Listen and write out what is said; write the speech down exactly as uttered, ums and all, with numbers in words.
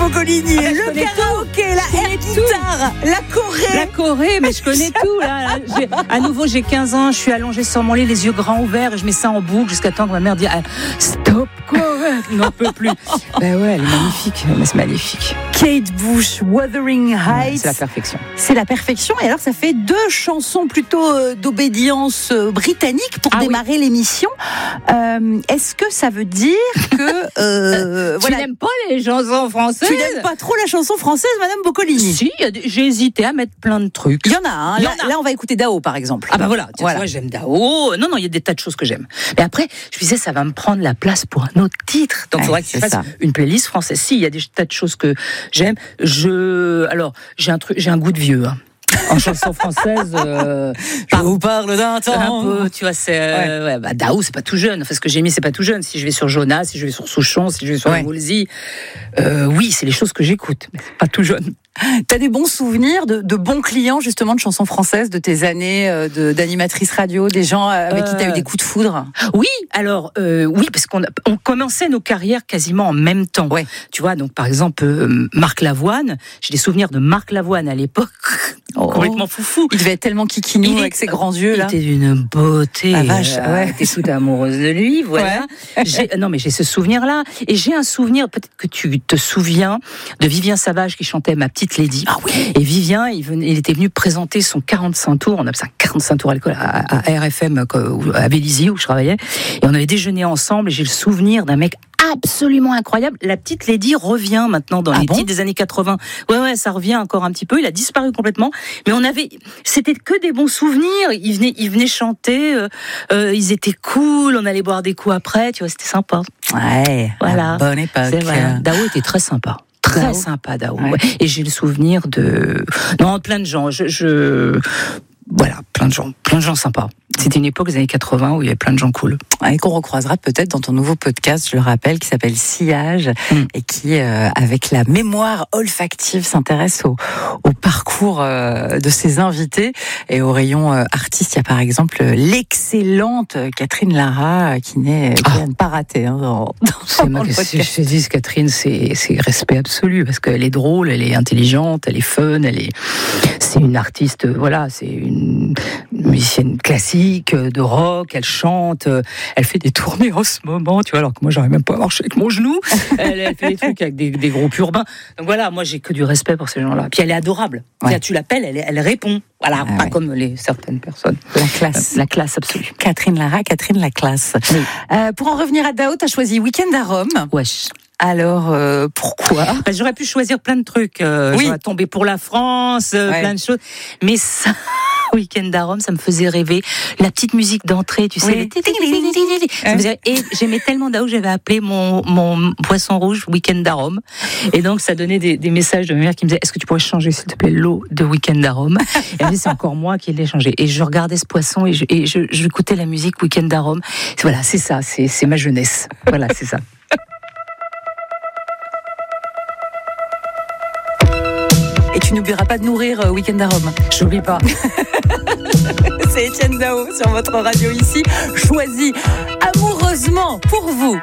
Boccolini. Ah, le karaoké, la air guitare, la Corée. La Corée, mais je connais tout. Là. J'ai, à nouveau, j'ai quinze ans, je suis allongée sur mon lit, les yeux grands ouverts, et je mets ça en boucle jusqu'à temps que ma mère dit ah, stop Corée, n'en peut plus. Ben ouais, elle est magnifique, mais c'est magnifique. Kate Bush, Wuthering Heights. C'est la perfection. C'est la perfection. Et alors, ça fait deux chansons plutôt euh, d'obédience euh, britannique pour ah, démarrer oui. l'émission. Euh, est-ce que ça veut dire que euh, tu voilà, n'aimes pas les chansons françaises? Tu n'aimes pas trop la chanson française, Madame Boccolini? Si, y a des, j'ai hésité à mettre plein de trucs. Il y en a. Hein. Y Là, en a. là, on va écouter Dao, par exemple. Ah bah voilà, tu voilà. vois, j'aime Dao. Non, non, il y a des tas de choses que j'aime. Mais après, je me disais, ça va me prendre la place pour un autre titre. Donc, il ouais, faudrait que je fasse ça. Une playlist française. Si, il y a des tas de choses que j'aime. Je, alors, j'ai un truc, j'ai un goût de vieux. Hein. En chanson française, euh, je vous parle d'un temps. Un peu, tu vois, c'est euh, ouais. Ouais, bah, Dao, c'est pas tout jeune. Enfin, ce que j'ai mis, c'est pas tout jeune. Si je vais sur Jonas, si je vais sur Souchon, si je vais sur ouais. Woolsey, euh, oui, c'est les choses que j'écoute, mais c'est pas tout jeune. T'as des bons souvenirs de, de bons clients justement de chansons françaises de tes années de, d'animatrice radio, des gens avec euh... qui t'as eu des coups de foudre? Oui, alors euh, oui, parce qu'on a, on commençait nos carrières quasiment en même temps. Ouais. Tu vois, donc par exemple euh, Marc Lavoine, j'ai des souvenirs de Marc Lavoine à l'époque. Oh. Complètement foufou. Il devait être tellement kikinou avec ses grands yeux là. Il était d'une beauté. La vache, euh, ouais. T'es toute amoureuse de lui, voilà. Ouais. J'ai, non mais j'ai ce souvenir-là, et j'ai un souvenir, peut-être que tu te souviens, de Vivien Savage qui chantait Ma Petite Lady. Ah oui. Et Vivien, il, venait, il était venu présenter son quarante-cinq tours, on appelle ça quarante-cinq tours à l'école, à, à R F M, à Vélizy où je travaillais, et on avait déjeuné ensemble, et j'ai le souvenir d'un mec absolument incroyable. La Petite Lady revient maintenant dans ah les bon titres des années quatre-vingts. Ouais, ouais, ça revient encore un petit peu. Il a disparu complètement. Mais on avait, c'était que des bons souvenirs. Ils venaient, ils venaient chanter. Euh, euh, ils étaient cool. On allait boire des coups après. Tu vois, c'était sympa. Ouais. Voilà. Bonne époque. C'est vrai. Dao était très sympa. Très Dao. sympa, Dao. Ouais. Ouais. Et j'ai le souvenir de, non, plein de gens. Je, je, voilà, plein de gens, plein de gens sympas. C'était une époque des années quatre-vingts où il y avait plein de gens cool. Et qu'on recroisera peut-être dans ton nouveau podcast, je le rappelle, qui s'appelle Sillage, mm. et qui, euh, avec la mémoire olfactive, s'intéresse au, au parcours euh, de ses invités. Et au rayon euh, artiste, il y a par exemple l'excellente Catherine Lara, qui n'est ah. pas ratée. Hein, dans, dans c'est ma, je te dis, Catherine, c'est, c'est respect absolu, parce qu'elle est drôle, elle est intelligente, elle est fun, elle est, c'est une artiste, voilà, c'est une musicienne classique, de rock, elle chante, elle fait des tournées en ce moment, tu vois, alors que moi j'arrive même pas à marcher avec mon genou. Elle, elle fait des trucs avec des, des groupes urbains. Donc voilà, moi j'ai que du respect pour ces gens-là. Puis elle est adorable. Ouais. Tu l'appelles, elle, elle répond. Voilà, ah, pas ouais. comme les certaines personnes. La classe. Euh, la classe absolue. Catherine Lara, Catherine la classe. Oui. Euh, pour en revenir à Dao, t'as choisi Week-end à Rome. Wesh. Alors, euh, pourquoi ? Bah, j'aurais pu choisir plein de trucs. Euh, oui. J'aurais tombé pour la France, euh, ouais. plein de choses. Mais ça, Week-end à Rome, ça me faisait rêver. La petite musique d'entrée, tu sais. Oui. Ça faisait... Et j'aimais tellement Dao, j'avais appelé mon, mon poisson rouge Week-end à Rome. Et donc, ça donnait des, des messages de ma mère qui me disait, est-ce que tu pourrais changer, s'il te plaît, l'eau de Week-end à Rome ? Et elle me dit, c'est encore moi qui l'ai changé. Et je regardais ce poisson et je, et je, je écoutais la musique Week-end à Rome. Voilà, c'est ça, c'est, c'est ma jeunesse. Voilà, c'est ça. Et tu n'oublieras pas de nourrir euh, Week-end à Rome. J'oublie pas. C'est Etienne Dao sur votre radio ici, choisi amoureusement pour vous.